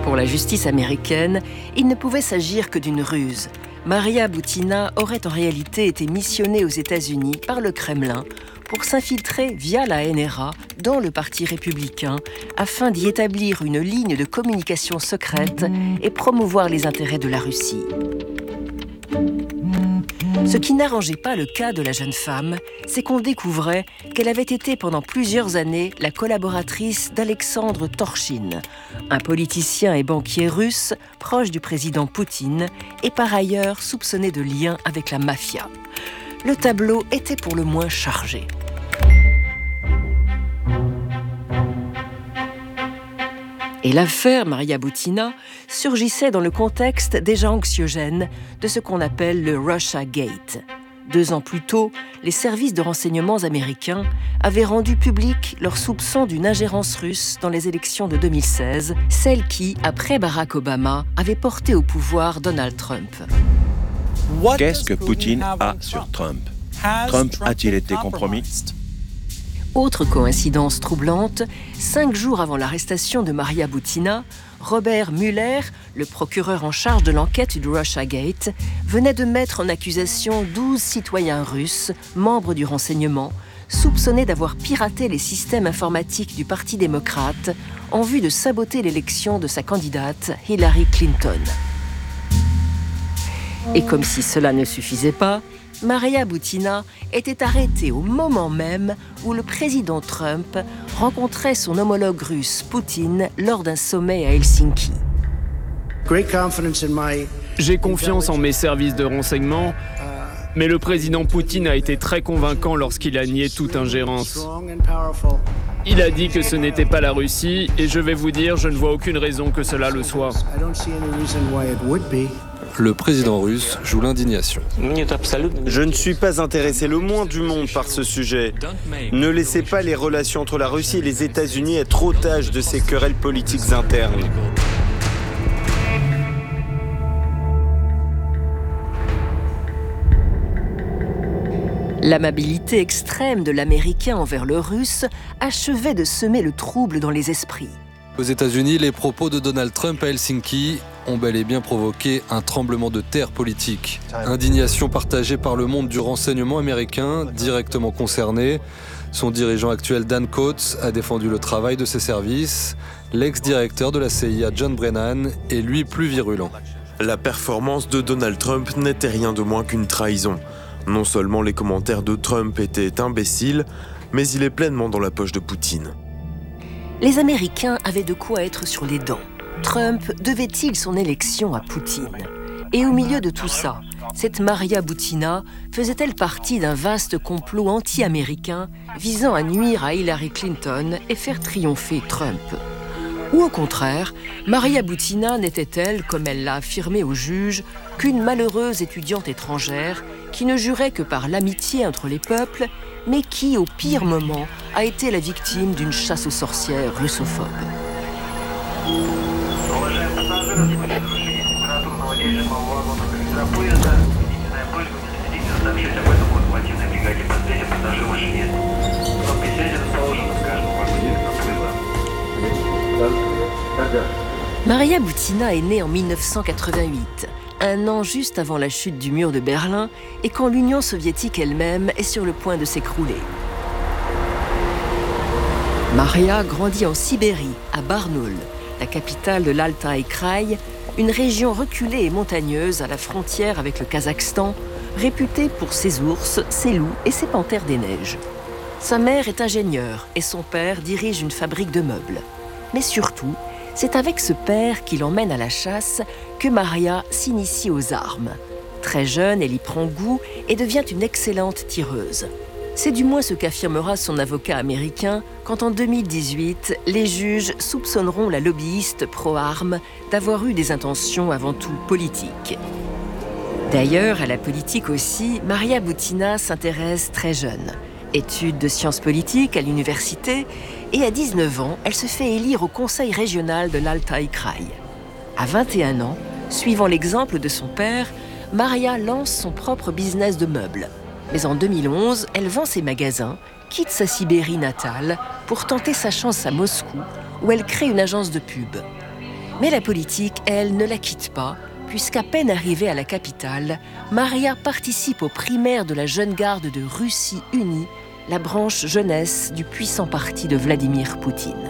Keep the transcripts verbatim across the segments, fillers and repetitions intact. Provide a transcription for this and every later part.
Pour la justice américaine, il ne pouvait s'agir que d'une ruse. Maria Butina aurait en réalité été missionnée aux États-Unis par le Kremlin pour s'infiltrer via la N R A dans le Parti républicain afin d'y établir une ligne de communication secrète et promouvoir les intérêts de la Russie. Ce qui n'arrangeait pas le cas de la jeune femme, c'est qu'on découvrait qu'elle avait été pendant plusieurs années la collaboratrice d'Alexandre Torchine, un politicien et banquier russe proche du président Poutine et par ailleurs soupçonné de liens avec la mafia. Le tableau était pour le moins chargé. Et l'affaire Maria Butina surgissait dans le contexte déjà anxiogène de ce qu'on appelle le Russia Gate. Deux ans plus tôt, les services de renseignements américains avaient rendu public leurs soupçons d'une ingérence russe dans les élections de deux mille seize, celle qui, après Barack Obama, avait porté au pouvoir Donald Trump. Qu'est-ce que Poutine a sur Trump? Trump a-t-il été compromis? Autre coïncidence troublante, cinq jours avant l'arrestation de Maria Butina, Robert Mueller, le procureur en charge de l'enquête du Russia Gate, venait de mettre en accusation douze citoyens russes, membres du renseignement, soupçonnés d'avoir piraté les systèmes informatiques du Parti démocrate en vue de saboter l'élection de sa candidate Hillary Clinton. Et comme si cela ne suffisait pas, Maria Butina était arrêtée au moment même où le président Trump rencontrait son homologue russe Poutine lors d'un sommet à Helsinki. J'ai confiance en mes services de renseignement, mais le président Poutine a été très convaincant lorsqu'il a nié toute ingérence. Il a dit que ce n'était pas la Russie, et je vais vous dire, je ne vois aucune raison que cela le soit. Le président russe joue l'indignation. Je ne suis pas intéressé le moins du monde par ce sujet. Ne laissez pas les relations entre la Russie et les États-Unis être otages de ces querelles politiques internes. L'amabilité extrême de l'Américain envers le Russe achevait de semer le trouble dans les esprits. Aux États-Unis, les propos de Donald Trump à Helsinki ont bel et bien provoqué un tremblement de terre politique. Indignation partagée par le monde du renseignement américain, directement concerné. Son dirigeant actuel, Dan Coats, a défendu le travail de ses services. L'ex-directeur de la C I A, John Brennan, est lui plus virulent. La performance de Donald Trump n'était rien de moins qu'une trahison. Non seulement les commentaires de Trump étaient imbéciles, mais il est pleinement dans la poche de Poutine. Les Américains avaient de quoi être sur les dents. Trump devait-il son élection à Poutine? Et au milieu de tout ça, cette Maria Butina faisait-elle partie d'un vaste complot anti-américain visant à nuire à Hillary Clinton et faire triompher Trump? Ou au contraire, Maria Butina n'était-elle, comme elle l'a affirmé au juge, qu'une malheureuse étudiante étrangère qui ne jurait que par l'amitié entre les peuples, mais qui, au pire moment, a été la victime d'une chasse aux sorcières russophobe. Maria Butina est née en mille neuf cent quatre-vingt-huit, un an juste avant la chute du mur de Berlin et quand l'Union soviétique elle-même est sur le point de s'écrouler. Maria grandit en Sibérie, à Barnaul, la capitale de l'Altaï Kraï, une région reculée et montagneuse à la frontière avec le Kazakhstan, réputée pour ses ours, ses loups et ses panthères des neiges. Sa mère est ingénieure et son père dirige une fabrique de meubles. Mais surtout, c'est avec ce père qui l'emmène à la chasse que Maria s'initie aux armes. Très jeune, elle y prend goût et devient une excellente tireuse. C'est du moins ce qu'affirmera son avocat américain quand en deux mille dix-huit, les juges soupçonneront la lobbyiste pro-armes d'avoir eu des intentions avant tout politiques. D'ailleurs, à la politique aussi, Maria Butina s'intéresse très jeune. Études de sciences politiques à l'université, et à dix-neuf ans, elle se fait élire au conseil régional de l'Altaï Kraï. À vingt et un ans, suivant l'exemple de son père, Maria lance son propre business de meubles. Mais en deux mille onze, elle vend ses magasins, quitte sa Sibérie natale pour tenter sa chance à Moscou, où elle crée une agence de pub. Mais la politique, elle, ne la quitte pas, puisqu'à peine arrivée à la capitale, Maria participe aux primaires de la Jeune Garde de Russie Unie, la branche jeunesse du puissant parti de Vladimir Poutine.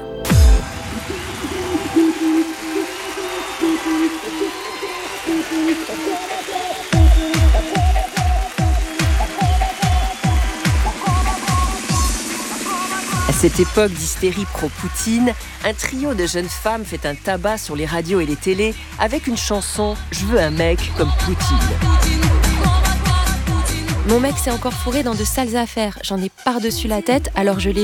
À cette époque d'hystérie pro-Poutine, un trio de jeunes femmes fait un tabac sur les radios et les télés avec une chanson « Je veux un mec comme Poutine ». Mon mec s'est encore fourré dans de sales affaires. J'en ai par-dessus la tête, alors je l'ai